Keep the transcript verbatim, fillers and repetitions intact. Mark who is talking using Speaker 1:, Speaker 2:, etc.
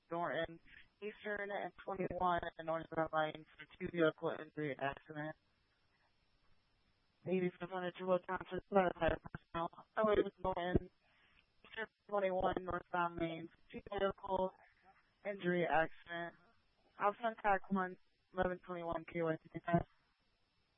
Speaker 1: Norton Eastern and twenty-one and northbound lane for two vehicle injury accident. eighty-five hundred Jewel Township firefighter personnel. Highway with Norton Eastern twenty-one northbound lane for two vehicle injury accident. Option attack one eleven twenty-one K Y fifty-five.